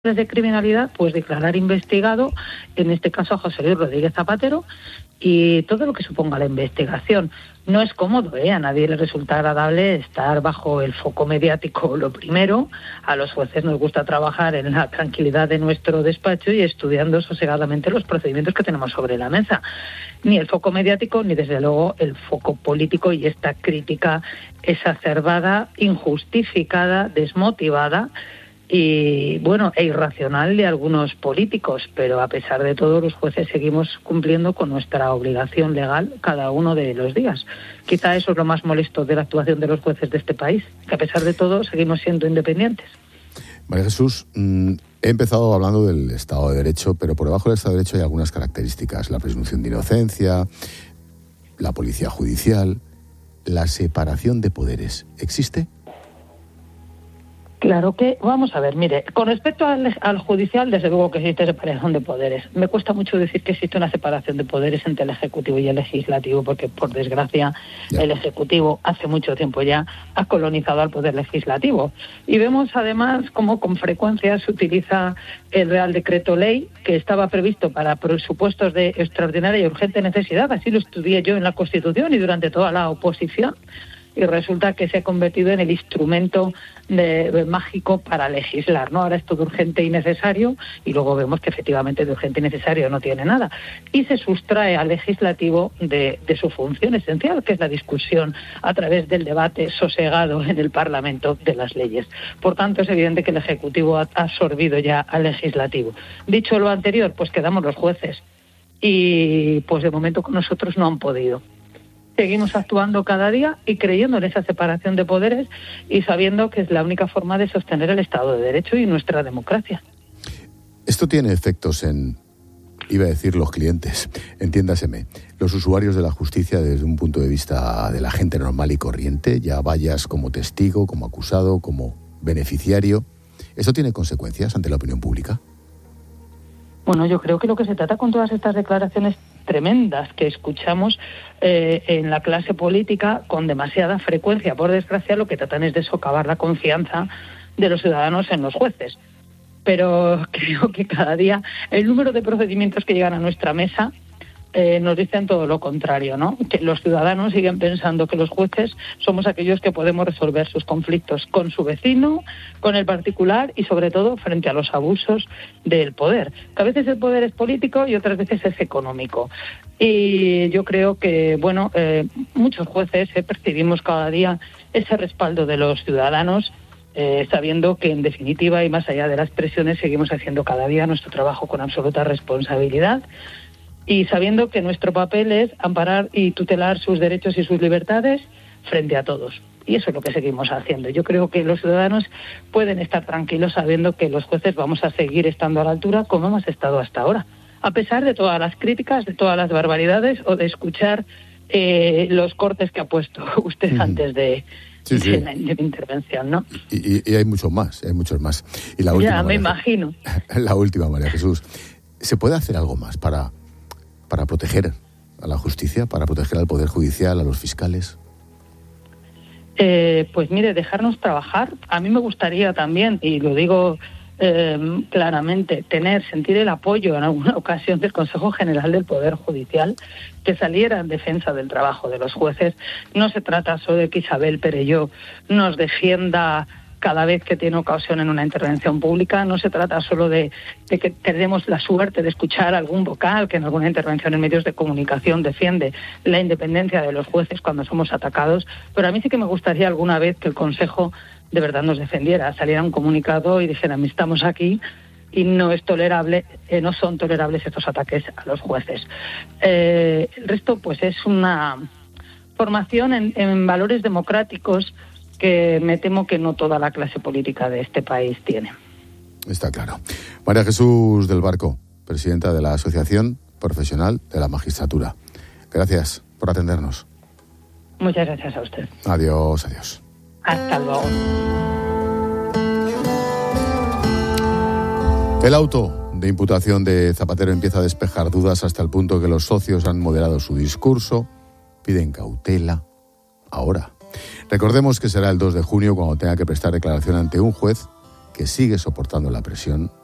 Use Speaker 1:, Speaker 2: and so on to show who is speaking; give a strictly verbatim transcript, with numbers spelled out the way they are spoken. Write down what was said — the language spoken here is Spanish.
Speaker 1: de criminalidad, pues declarar investigado, en este caso a José Luis Rodríguez Zapatero, y todo lo que suponga la investigación. No es cómodo, ¿eh? A nadie le resulta agradable estar bajo el foco mediático, lo primero. A los jueces nos gusta trabajar en la tranquilidad de nuestro despacho y estudiando sosegadamente los procedimientos que tenemos sobre la mesa. Ni el foco mediático, ni desde luego el foco político y esta crítica exacerbada, injustificada, desmotivada, y bueno, e irracional de algunos políticos, pero a pesar de todo los jueces seguimos cumpliendo con nuestra obligación legal cada uno de los días. Quizá eso es lo más molesto de la actuación de los jueces de este país, que a pesar de todo seguimos siendo independientes.
Speaker 2: María Jesús, mmm, he empezado hablando del Estado de Derecho, pero por debajo del Estado de Derecho hay algunas características: la presunción de inocencia, la policía judicial, la separación de poderes. ¿Existe?
Speaker 1: Claro que, vamos a ver, mire, con respecto al, al judicial, desde luego que existe separación de poderes. Me cuesta mucho decir que existe una separación de poderes entre el Ejecutivo y el Legislativo, porque, por desgracia, ya. el Ejecutivo hace mucho tiempo ya ha colonizado al Poder Legislativo. Y vemos, además, cómo con frecuencia se utiliza el Real Decreto Ley, que estaba previsto para presupuestos de extraordinaria y urgente necesidad. Así lo estudié yo en la Constitución y durante toda la oposición. Y resulta que se ha convertido en el instrumento de, de, mágico para legislar, ¿no? Ahora es todo urgente y necesario, y luego vemos que efectivamente de urgente y necesario no tiene nada. Y se sustrae al legislativo de, de su función esencial, que es la discusión a través del debate sosegado en el Parlamento de las leyes. Por tanto, es evidente que el Ejecutivo ha absorbido ya al legislativo. Dicho lo anterior, pues quedamos los jueces. Y pues de momento con nosotros no han podido. Seguimos actuando cada día y creyendo en esa separación de poderes y sabiendo que es la única forma de sostener el Estado de Derecho y nuestra democracia.
Speaker 2: Esto tiene efectos en, iba a decir, los clientes, entiéndaseme, los usuarios de la justicia desde un punto de vista de la gente normal y corriente, ya vayas como testigo, como acusado, como beneficiario. ¿Esto tiene consecuencias ante la opinión pública?
Speaker 1: Bueno, yo creo que lo que se trata con todas estas declaraciones tremendas que escuchamos eh, en la clase política con demasiada frecuencia, por desgracia, lo que tratan es de socavar la confianza de los ciudadanos en los jueces. Pero creo que cada día el número de procedimientos que llegan a nuestra mesa eh, nos dicen todo lo contrario, ¿no? Que los ciudadanos siguen pensando que los jueces somos aquellos que podemos resolver sus conflictos con su vecino, con el particular y sobre todo frente a los abusos del poder. Que a veces el poder es político y otras veces es económico. Y yo creo que, bueno, eh, muchos jueces eh, percibimos cada día ese respaldo de los ciudadanos, eh, sabiendo que en definitiva y más allá de las presiones seguimos haciendo cada día nuestro trabajo con absoluta responsabilidad. Y sabiendo que nuestro papel es amparar y tutelar sus derechos y sus libertades frente a todos. Y eso es lo que seguimos haciendo. Yo creo que los ciudadanos pueden estar tranquilos sabiendo que los jueces vamos a seguir estando a la altura como hemos estado hasta ahora. A pesar de todas las críticas, de todas las barbaridades o de escuchar eh, los cortes que ha puesto usted uh-huh. antes de... Sí, sí. De, la, de la intervención, ¿no?
Speaker 2: Y, y, y hay muchos más, hay muchos más. Y la última,
Speaker 1: ya, me
Speaker 2: María,
Speaker 1: imagino.
Speaker 2: La última, María Jesús. ¿Se puede hacer algo más para... para proteger a la justicia, para proteger al Poder Judicial, a los fiscales?
Speaker 1: Eh, pues mire, dejarnos trabajar. A mí me gustaría también, y lo digo eh, claramente, tener, sentir el apoyo en alguna ocasión del Consejo General del Poder Judicial que saliera en defensa del trabajo de los jueces. No se trata solo de que Isabel Perelló nos defienda cada vez que tiene ocasión en una intervención pública. No se trata solo de, de que tenemos la suerte de escuchar algún vocal que en alguna intervención en medios de comunicación defiende la independencia de los jueces cuando somos atacados, pero a mí sí que me gustaría alguna vez que el Consejo de verdad nos defendiera, saliera un comunicado y dijera, estamos aquí y no es tolerable, eh, no son tolerables estos ataques a los jueces. Eh, el resto pues es una formación en, en valores democráticos que me temo que no toda la clase política de este país tiene.
Speaker 2: Está claro. María Jesús del Barco, presidenta de la Asociación Profesional de la Magistratura. Gracias por atendernos.
Speaker 1: Muchas gracias a usted.
Speaker 2: Adiós, adiós.
Speaker 1: Hasta luego.
Speaker 2: El auto de imputación de Zapatero empieza a despejar dudas hasta el punto que los socios han moderado su discurso, piden cautela. Ahora. Recordemos que será el dos de junio cuando tenga que prestar declaración ante un juez que sigue soportando la presión